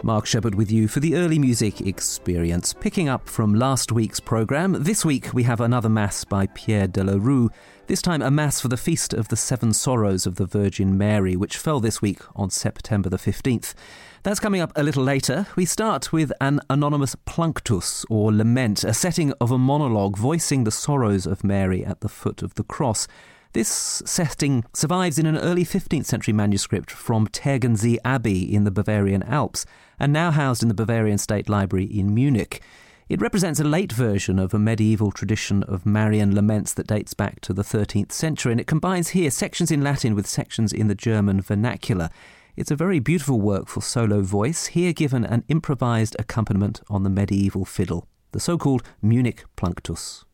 Mark Shepherd with you for the Early Music Experience. Picking up from last week's programme, this week we have another Mass by Pierre de la Rue, this time a Mass for the Feast of the Seven Sorrows of the Virgin Mary, which fell this week on September the 15th. That's coming up a little later. We start with an anonymous Planctus, or lament, a setting of a monologue voicing the sorrows of Mary at the foot of the cross. This setting survives in an early 15th century manuscript from Tegernsee Abbey in the Bavarian Alps, and now housed in the Bavarian State Library in Munich. It represents a late version of a medieval tradition of Marian laments that dates back to the 13th century, and it combines here sections in Latin with sections in the German vernacular. It's a very beautiful work for solo voice, here given an improvised accompaniment on the medieval fiddle, the so-called Munich Planctus.